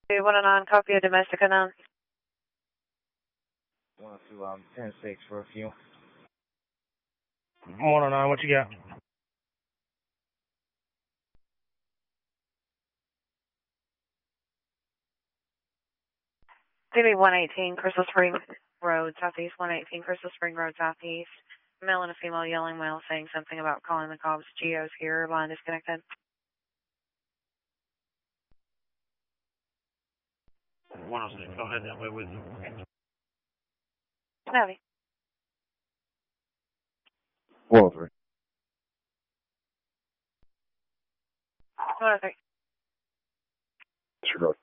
109, copy a domestic unknown. 10-6 for a few. 109, what you got? DB 118, Crystal Spring Road, Southeast, 118, Crystal Spring Road, Southeast. Male and a female yelling, male saying something about calling the cops. Geo's here, line disconnected. 106, go ahead that way with you. Navi. 103. 103. Disregard.